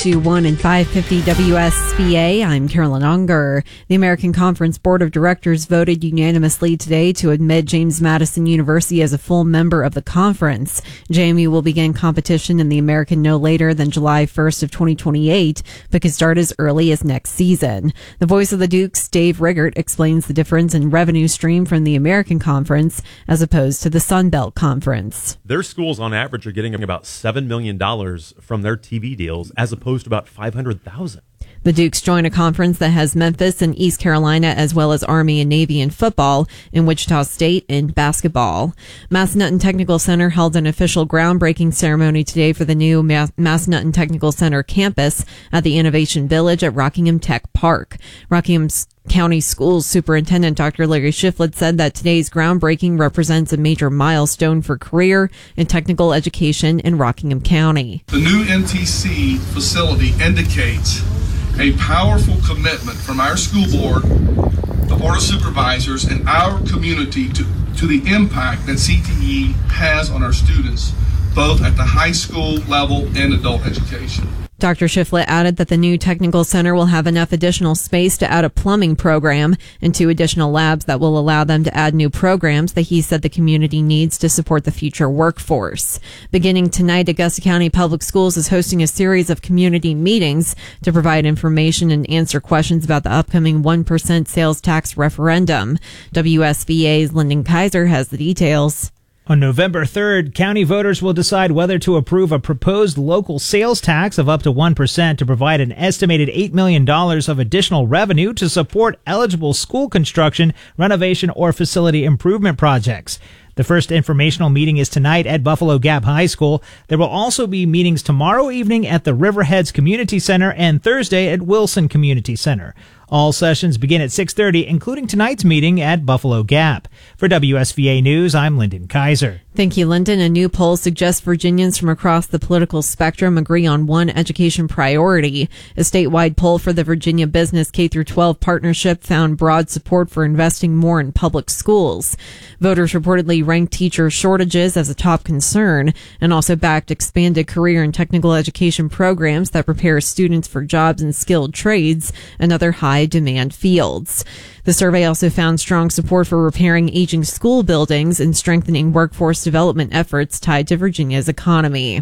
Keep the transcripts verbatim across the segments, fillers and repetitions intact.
ninety-two point one and five fifty W S V A. I'm Carolyn Unger. The American Conference Board of Directors voted unanimously today to admit James Madison University as a full member of the conference. J M U will begin competition in the American no later than July first of twenty twenty-eight, but could start as early as next season. The voice of the Dukes, Dave Riggert, explains the difference in revenue stream from the American Conference as opposed to the Sun Belt Conference. Their schools on average are getting about seven million dollars from their T V deals as opposed to about five hundred thousand dollars. The Dukes join a conference that has Memphis and East Carolina, as well as Army and Navy in football, and Wichita State in basketball. Massanutten Technical Center held an official groundbreaking ceremony today for the new Mass- Massanutten Technical Center campus at the Innovation Village at Rockingham Tech Park. Rockingham County Schools Superintendent Doctor Larry Shiflett said that today's groundbreaking represents a major milestone for career and technical education in Rockingham County. The new N T C facility indicates a powerful commitment from our school board, the Board of Supervisors, and our community to, to the impact that C T E has on our students, both at the high school level and adult education. Doctor Shiflett added that the new technical center will have enough additional space to add a plumbing program and two additional labs that will allow them to add new programs that he said the community needs to support the future workforce. Beginning tonight, Augusta County Public Schools is hosting a series of community meetings to provide information and answer questions about the upcoming one percent sales tax referendum. W S V A's Lyndon Kaiser has the details. On November third, county voters will decide whether to approve a proposed local sales tax of up to one percent to provide an estimated eight million dollars of additional revenue to support eligible school construction, renovation, or facility improvement projects. The first informational meeting is tonight at Buffalo Gap High School. There will also be meetings tomorrow evening at the Riverheads Community Center and Thursday at Wilson Community Center. All sessions begin at six thirty, including tonight's meeting at Buffalo Gap. For W S V A News, I'm Lyndon Kaiser. Thank you, Lyndon. A new poll suggests Virginians from across the political spectrum agree on one education priority. A statewide poll for the Virginia Business K through twelve Partnership found broad support for investing more in public schools. Voters reportedly ranked teacher shortages as a top concern and also backed expanded career and technical education programs that prepare students for jobs in skilled trades and other high-demand fields. The survey also found strong support for repairing aging school buildings and strengthening workforce development efforts tied to Virginia's economy.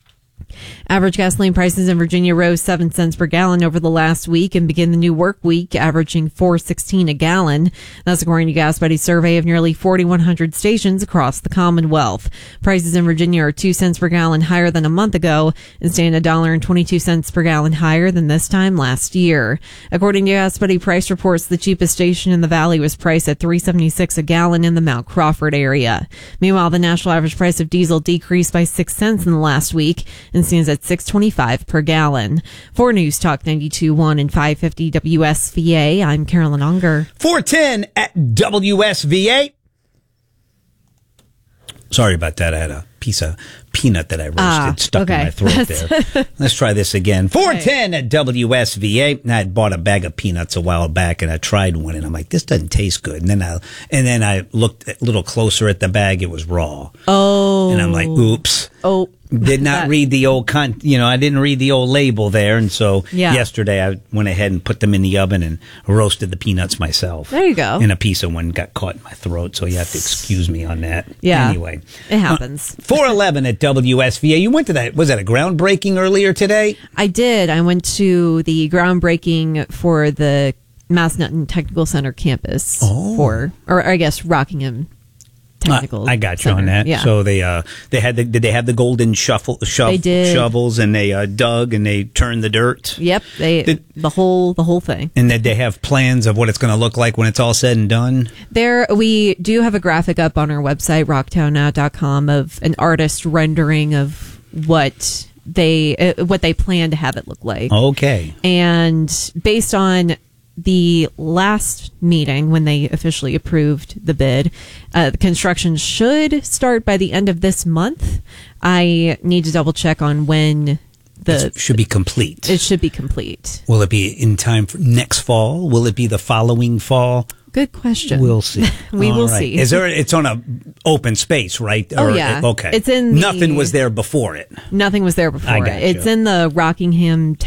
Average gasoline prices in Virginia rose seven cents per gallon over the last week and begin the new work week averaging four sixteen a gallon. That's according to Gas Buddy's survey of nearly forty-one hundred stations across the Commonwealth. Prices in Virginia are two cents per gallon higher than a month ago and stand one dollar and twenty-two cents per gallon higher than this time last year. According to Gas Buddy price reports, the cheapest station in the valley was priced at three seventy-six a gallon in the Mount Crawford area. Meanwhile, the national average price of diesel decreased by six cents in the last week and stands at six twenty-five per gallon. For News Talk ninety-two point one and five fifty W S V A, I'm Carolyn Unger. four ten at W S V A. Sorry about that. I had a piece of peanut that I roasted ah, stuck okay. in my throat there. Let's try this again. four ten at W S V A. I had bought a bag of peanuts a while back and I tried one and I'm like, this doesn't taste good. And then I and then I looked a little closer at the bag. It was raw. Oh. And I'm like, oops. Oh. Did not that. read the old con, you know, I didn't read the old label there. And so yeah. yesterday I went ahead and put them in the oven and roasted the peanuts myself. There you go. And a piece of one got caught in my throat. So you have to excuse me on that. Yeah. Anyway. It happens. Uh, four eleven at W S V A. You went to that, was that a groundbreaking earlier today? I did. I went to the groundbreaking for the Massanutten Technical Center campus oh. for, or I guess Rockingham Technical Uh, I got you Center. on that. Yeah. So they uh they had the did they have the golden shuffle shov- They did. shovels and they uh, dug and they turned the dirt. Yep. They Did- the whole the whole thing. And did they have plans of what it's going to look like when it's all said and done? There, we do have a graphic up on our website, rocktown now dot com, of an artist rendering of what they uh, what they plan to have it look like. Okay. And based on the last meeting when they officially approved the bid, uh, the construction should start by the end of this month. I need to double check on when the It should be complete. It should be complete. Will it be in time for next fall? Will it be the following fall? Good question. We'll see. we All will right. see. Is there? It's on a open space, right? Oh, Or- yeah. Okay. It's in the- Nothing was there before it. Nothing was there before. I it. got It's you. in the Rockingham